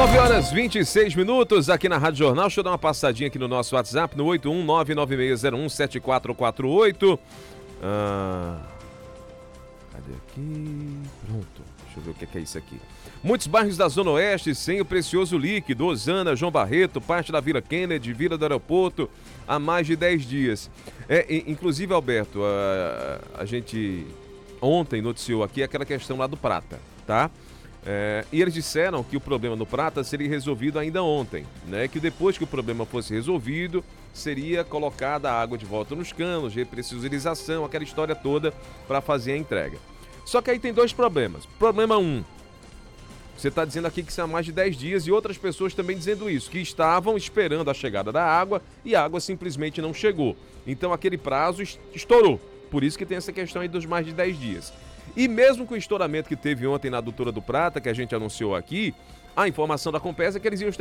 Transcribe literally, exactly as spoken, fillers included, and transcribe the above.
nove horas e vinte e seis minutos aqui na Rádio Jornal. Deixa eu dar uma passadinha aqui no nosso WhatsApp, no oito um nove nove seis zero um sete quatro quatro oito. Ah, cadê aqui? Pronto. Deixa eu ver o que é, que é isso aqui. Muitos bairros da Zona Oeste sem o precioso líquido. Osana, João Barreto, parte da Vila Kennedy, Vila do Aeroporto, há mais de dez dias. É, inclusive, Alberto, a, a gente ontem noticiou aqui aquela questão lá do Prata, tá? É, e eles disseram que o problema no Prata seria resolvido ainda ontem, né? Que depois que o problema fosse resolvido, seria colocada a água de volta nos canos, repressurização, aquela história toda para fazer a entrega. Só que aí tem dois problemas. Problema um, você está dizendo aqui que são mais de dez dias e outras pessoas também dizendo isso, que estavam esperando a chegada da água e a água simplesmente não chegou. Então aquele prazo estourou. Por isso que tem essa questão aí dos mais de dez dias. E mesmo com o estouramento que teve ontem na adutora do Prata, que a gente anunciou aqui, a informação da Compesa é que eles iam